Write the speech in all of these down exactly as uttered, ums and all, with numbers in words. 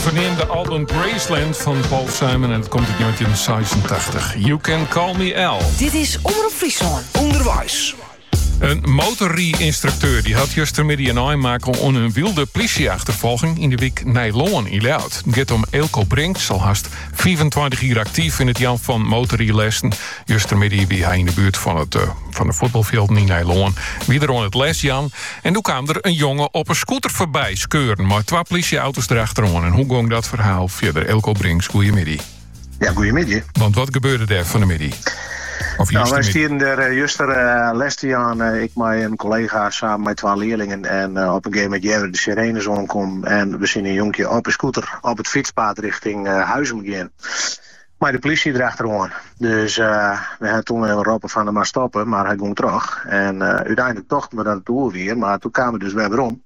Verneemde album Graceland van Paul Simon en het komt uit negentien zesentachtig. You Can Call Me Al. Dit is Omroep Friesland. Onderwijs. Een motorrie-instructeur die had gistermiddag een aanmaken om een wilde politieachtervolging in de week Nijloon in Leeuwarden. Het gaat om Eelco Brinks, al haast vierentwintig jaar actief in het Jan van motorrielessen. Gistermiddag wie hij in de buurt van het uh, van de voetbalveld in Nijloon. Wie er aan het les Jan. En toen kwam er een jongen op een scooter voorbij skeuren, maar twee politieauto's erachteraan. En hoe ging dat verhaal verder? Eelco Brinks, goeiemiddag. Ja, goeiemiddag. Want wat gebeurde er van de middag? Of nou, wij stieren er uh, juster uh, les aan. Uh, ik met een collega samen met twee leerlingen. En uh, op een gegeven moment jij de sirenes omkom. En we zien een jonkje op een scooter op het fietspad richting uh, Huizen gaan. Maar de politie erachteraan. Dus uh, we hebben toen even roepen van hem maar stoppen. Maar hij ging terug. En uh, uiteindelijk tochten we dat door weer. Maar toen kwamen we dus weer om.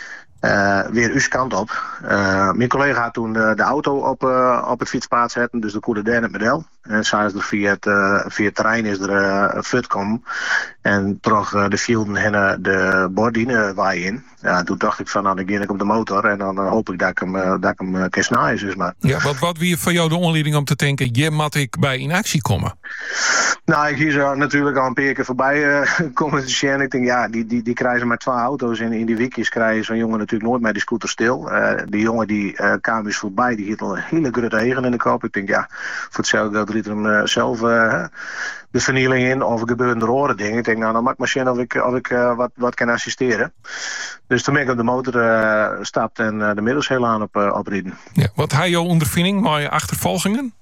Uh, weer uw kant op. Uh, mijn collega had toen de, de auto op, uh, op het fietspad zetten, dus de koerde daar het model. En zij is er via het, uh, via het terrein is er uh, een fut komen. En terug uh, de fielden en de bordine waar in. Ja, toen dacht ik van, nou dan ga ik op de motor en dan uh, hoop ik dat ik hem, uh, dat ik hem uh, kan snijden. Dus maar. Ja, wat, wat wie van jou de onleiding om te denken, je moet ik bij in actie komen? Nou, ik hier zo natuurlijk al een paar keer voorbij uh, komen te zien. Ik denk, ja, die, die, die krijgen maar twee auto's en in die wikjes krijgen zo'n jongen natuurlijk nooit met die scooter stil. Uh, die jongen die uh, kwam dus voorbij, die hield al een hele grote eigen in de kop. Ik denk, ja, voor hetzelfde dat riet hem uh, zelf uh, de vernieling in of er gebeuren er oren dingen. Ik denk, nou, dan maak ik maar zien of ik, of ik uh, wat, wat kan assisteren. Dus toen ben ik op de motor uh, stapt en uh, de middels heel aan op, uh, oprieden. Ja, wat had jouw ondervinding met achtervolgingen?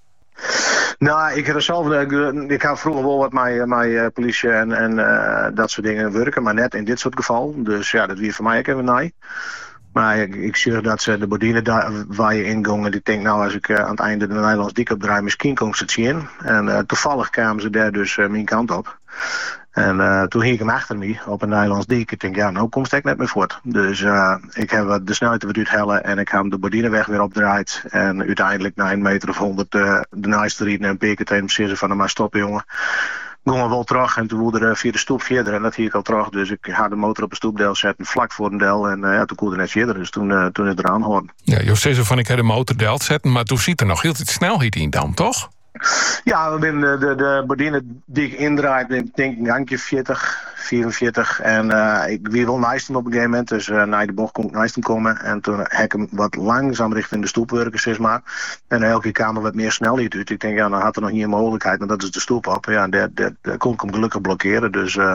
Nou, ik heb zelf, ik heb vroeger wel wat met, met politie en, en uh, dat soort dingen werken, maar net in dit soort gevallen. Dus ja, dat weer voor mij ook even naai. Maar ik, ik zie dat ze de bordine daar waar je inging. En ik denk, nou, als ik uh, aan het einde de Nederlands dik opdraai, misschien komt ze het zien. En uh, toevallig kwamen ze daar dus uh, mijn kant op. En uh, toen ging ik hem achter me op een Nederlands dik. Ik denk, ja, nou komt ik net meer voort. Dus uh, ik heb de snelheid weer uithellen en ik heb hem de bordineweg weer opdraaid. En uiteindelijk na een meter of honderd uh, de naaste rieden en een paar keer tegen hem zeggen van, maar stoppen jongen. Gingen we wel terug en toen wilde er via de stoep verder en dat hier ik al terug. Dus ik had de motor op een stoepdeel zetten, vlak voor een del en uh, ja, toen koelde net verder. Dus toen, uh, toen het eraan hoorde. Ja, je zei zo van ik heb de motor deel zetten, maar toen ziet er nog heel veel snelheid in dan, toch? Ja, we hebben de, de, de bordine die ik indraait, ik denk een gangje veertig, vierenveertig. En uh, ik weer wel Nijsten op een gegeven moment. Dus uh, naar de bocht kon ik Nijsten komen. En toen heb ik hem wat langzaam richting de stoep werken, zeg maar. En elke keer kwam er wat meer snelheid uit. Ik denk, ja, dan had er nog niet een mogelijkheid, maar dat is de stoep op. Ja, en daar, daar, daar kon ik hem gelukkig blokkeren. Dus uh,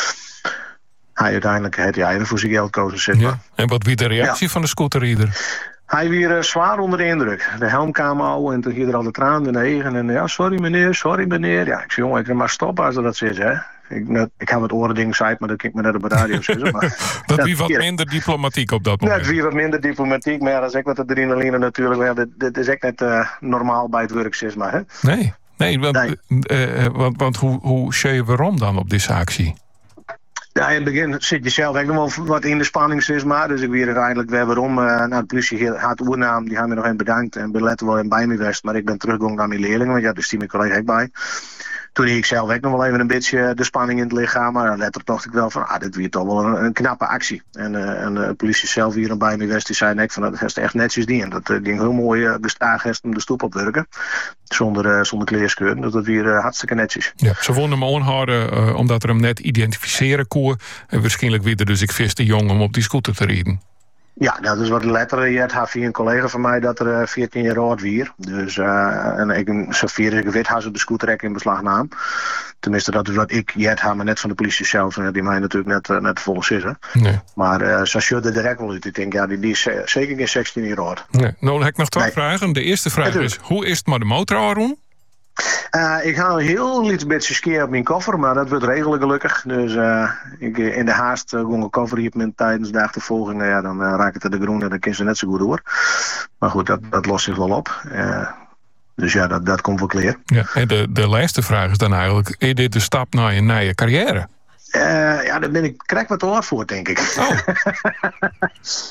hij uiteindelijk heeft hij er voor zijn geld gekozen, zeg maar. Ja. En wat wie de reactie ja. van de scooterrieder? Hij weer uh, zwaar onder de indruk. De helm kwam al en toen ging er al de traan in de negen. En ja, sorry meneer, sorry meneer. Ja, ik zei, jongen, ik kan maar stoppen als dat is, hè. Ik, net, ik heb het oren ding gezegd, maar dat kan ik me net op de radio zeggen. Maar dat wie wat minder diplomatiek op dat moment. Net wie wat minder diplomatiek, maar ja, dat is ook wat adrenaline natuurlijk. Ja, dit, dit is echt net uh, normaal bij het werk, zeg maar. Hè? Nee, nee, want, nee. Uh, uh, want, want hoe, hoe zie je waarom dan op deze actie? Ja, in het begin zit je zelf ook nog wel wat in de spanning, zeg maar. Dus ik weer uiteindelijk weer waarom. Uh, nou, de politie had oernaam, die hebben me nog even bedankt. En ben letter wel in bij me geweest. Maar ik ben teruggegaan naar mijn leerlingen, want ja, dus die mijn collega ook bij. Toen ik zelf ook nog wel even een beetje de spanning in het lichaam. Maar later dacht ik wel van, ah, dit weer toch wel een, een knappe actie. En, uh, en de politie zelf hier en bij me geweest, die zei, nee, van, dat is echt netjes die. En dat uh, ging heel mooi uh, gestaag om de stoep op werken. Zonder, uh, zonder kleerskeur. Dus dat weer uh, hartstikke netjes. Ja, ze vonden hem onhouden uh, omdat er hem net identificeren kon. En waarschijnlijk weer dus ik vis te jong om op die scooter te rijden. Ja, dat is wat later. Je had via een collega van mij dat er veertien jaar oud weer. Dus uh, en ik zo vier ik weet had ze de scooter in beslag nam. Tenminste, dat is wat ik jet had, maar net van de politie zelf. Die mij natuurlijk net, uh, net volgens is. Nee. Maar uh, zo ziet er direct wel uit. Ik denk, ja, die, die is zeker geen zestien jaar oud. Nee. Nou, dan heb ik nog twee nee. vragen. De eerste vraag ja, is, hoe is het met de motor, Aaron? Uh, ik ga een heel iets beetje skiën op mijn koffer, maar dat wordt regelen gelukkig. Dus uh, ik, in de haast uh, ging een koffer hier met tijdens de achtervolging. Uh, ja, dan uh, raak ik het de groen en dan kan ze net zo goed door. Maar goed, dat, dat lost zich wel op. Uh, dus ja, dat, dat komt wel clear. Ja, en de, de laatste vraag is dan eigenlijk, is dit de stap naar je, naar je carrière? Uh, ja, daar ben ik krijg wat te hard voor, denk ik. Oh.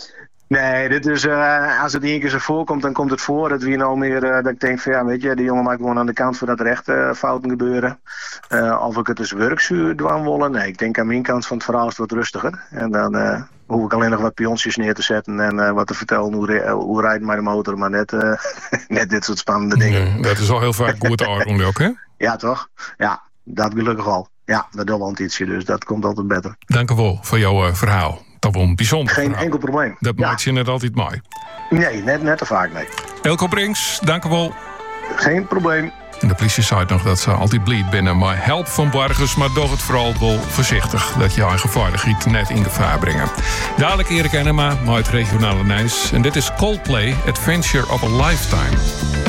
Nee, dit is, uh, als het één keer zo voorkomt, dan komt het voor. Dat wie nou meer, uh, dat ik denk van ja, weet je, die jongen maakt gewoon aan de kant voor dat er echt uh, fouten gebeuren. Uh, of ik het dus werkzuur dwang willen. Nee, ik denk aan mijn kant van het verhaal is het wat rustiger. En dan uh, hoef ik alleen nog wat pionsjes neer te zetten en uh, wat te vertellen hoe, re- hoe rijdt mijn motor, maar net, uh, net dit soort spannende dingen. Nee, dat is al heel vaak goed te ook, hè? Ja, toch? Ja, dat gelukkig al. Ja, dat doen we al ietsje, dus dat komt altijd beter. Dank u wel voor jouw uh, verhaal. Dat was een bijzonder Geen verhaal. enkel probleem. Dat ja. maakt je net altijd mooi. Nee, net, net te vaak, nee. Elko Brinks, dank u wel. Geen probleem. En de politie zei nog dat ze altijd blied binnen, maar help van burgers, maar doch het vooral wel voorzichtig dat je eigen veiligheid net in gevaar brengen. Dadelijk Erik Enema, maar het regionale nieuws. En dit is Coldplay, Adventure of a Lifetime.